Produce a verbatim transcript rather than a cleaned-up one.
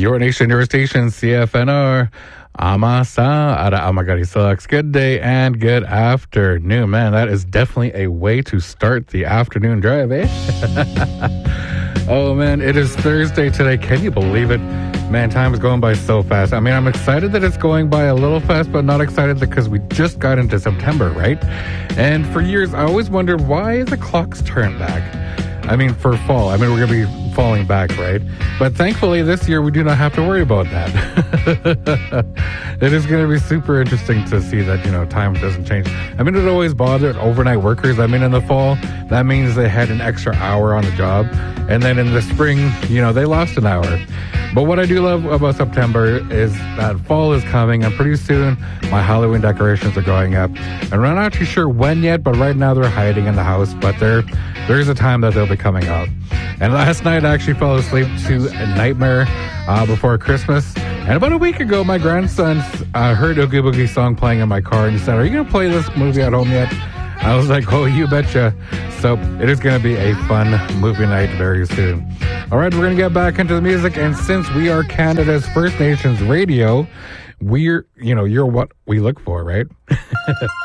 Your nation, your station, C F N R. Amasa Ara Amagari Sucks. Good day and good afternoon. Man, that is definitely a way to start the afternoon drive, eh? Oh, man, it is Thursday today. Can you believe it? Man, time is going by so fast. I mean, I'm excited that it's going by a little fast, but not excited because we just got into September, right? And for years, I always wondered, why the clocks turn back? I mean, for fall. I mean, we're going to be falling back, right? But thankfully, this year, we do not have to worry about that. It is going to be super interesting to see that, you know, time doesn't change. I mean, it always bothered overnight workers. I mean, in the fall, that means they had an extra hour on the job. And then in the spring, you know, they lost an hour. But what I do love about September is that fall is coming, and pretty soon my Halloween decorations are going up. And I'm not too sure when yet, but right now they're hiding in the house, but there there is a time that they'll be coming out. And last night I actually fell asleep to a Nightmare uh, Before Christmas. And about a week ago, my grandson uh, heard Oogie Boogie song playing in my car, and he said, "Are you going to play this movie at home yet?" I was like, "Oh, you betcha." So it is going to be a fun movie night very soon. All right, we're going to get back into the music. And since we are Canada's First Nations radio, we're, you know, you're what we look for, right?